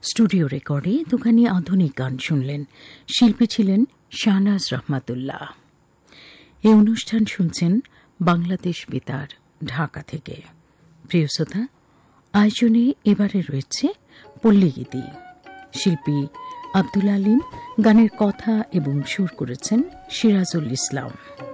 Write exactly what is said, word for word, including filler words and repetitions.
Studio রেকর্ডে দুখানি আধুনিক গান শুনলেন। শিল্পী ছিলেন শাহনাজ রহমাতুল্লাহ। এই অনুষ্ঠান শুনছেন বাংলাদেশ বেতার, ঢাকা থেকে। প্রিয় শ্রোতা, আয়োজনে এবারে রয়েছে পল্লীগীতি। শিল্পী আব্দুল আলিম, গানের কথা এবং সুর করেছেন সিরাজুল ইসলাম।